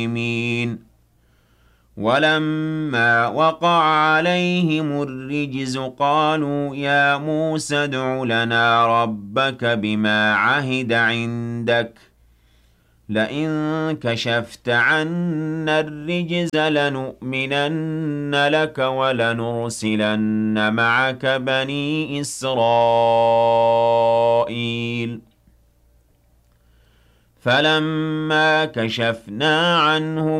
وَلَمَّا وَقَعَ عَلَيْهِمُ الرِّجْزُ قَالُوا يَا مُوسَى ادْعُ لَنَا رَبَّكَ بِمَا عَهِدَ عِندَكَ لَئِن كَشَفْتَ عَنَّا الرِّجْزَ لَنُؤْمِنَنَّ لَكَ وَلَنُرْسِلَنَّ مَعَكَ بَنِي إِسْرَائِيلَ فَلَمَّا كَشَفْنَا عَنْهُم